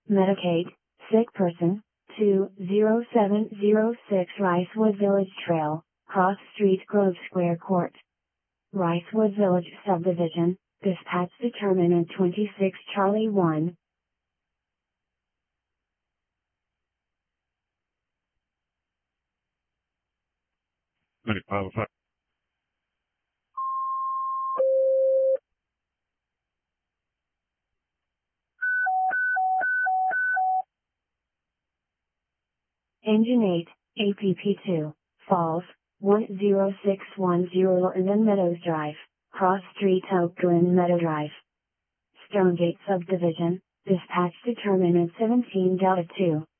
Medicaid, sick person, 20706 Ricewood Village Trail, Cross Street Grove Square Court. Ricewood Village Subdivision, dispatch determinant 26 Charlie 1. Engine 8, APP2, Falls, 10610 Linden Meadows Drive, Cross Street Oak Glen Meadow Drive. Stonegate Subdivision, dispatch determinant 17 Delta 2.